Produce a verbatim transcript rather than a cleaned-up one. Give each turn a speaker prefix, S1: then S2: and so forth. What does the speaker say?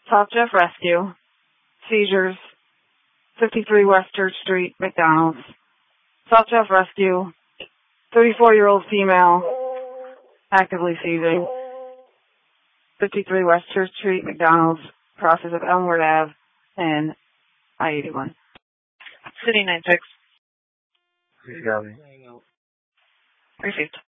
S1: South Jeff Rescue. Seizures. fifty-three West Church Street, McDonald's. South Jeff Rescue. thirty-four-year-old female. Actively seizing. fifty-three West Church Street, McDonald's. Process of Elmwood Avenue and I eighty-one. City nine six.
S2: You got me.
S1: Received.